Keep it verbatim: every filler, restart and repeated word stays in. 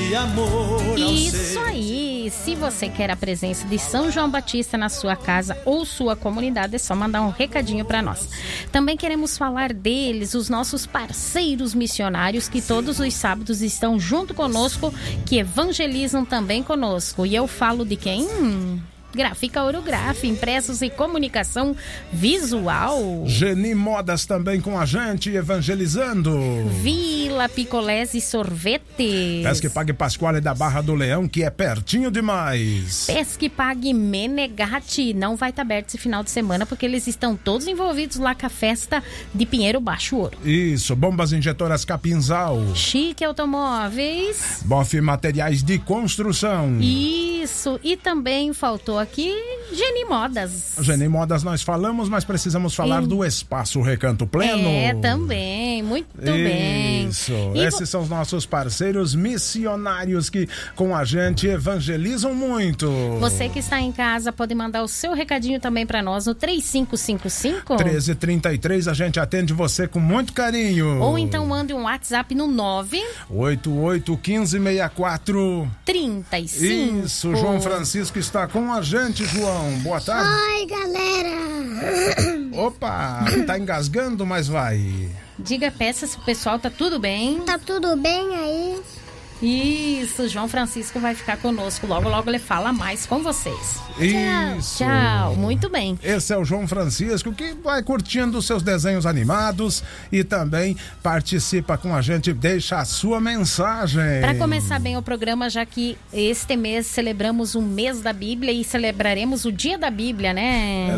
de amor. Isso aí, se você quer a presença de São João Batista na sua casa ou sua comunidade, é só mandar um recadinho para nós. Também queremos falar deles, os nossos parceiros missionários que todos os sábados estão junto conosco, que evangelizam também conosco. E eu falo de quem? Hum, Gráfica Orograf, impressos e comunicação visual. Geni Modas também com a gente, evangelizando. Vila Picolés e Sorvete. Pesque Pague Pasquale da Barra do Leão, que é pertinho demais. Pesque Pague Menegatti. Não vai estar aberto esse final de semana, porque eles estão todos envolvidos lá com a festa de Pinheiro Baixo Ouro. Isso, Bombas Injetoras Capinzal. Chique Automóveis. Bofe Materiais de Construção. Isso, e também faltou aqui Geni Modas. Geni Modas nós falamos, mas precisamos falar e... do Espaço Recanto Pleno. É, também, muito Isso. bem. Isso, e esses vo... são os nossos parceiros missionários que com a gente evangelizam muito. Você que está em casa pode mandar o seu recadinho também para nós no três cinco cinco cinco, treze trinta e três, a gente atende você com muito carinho. Ou então mande um WhatsApp no nove oito oito um cinco seis quatro trinta e cinco. Isso, João Francisco está com a gente, João. Boa tarde. Oi, galera. Opa, tá engasgando, mas vai. Diga, peça se o pessoal tá tudo bem. Tá tudo bem aí? Isso, João Francisco vai ficar conosco. Logo, logo ele fala mais com vocês. Isso. Tchau, tchau. Muito bem. Esse é o João Francisco, que vai curtindo os seus desenhos animados e também participa com a gente, deixa a sua mensagem. Para começar bem o programa, já que este mês celebramos o mês da Bíblia e celebraremos o dia da Bíblia, né?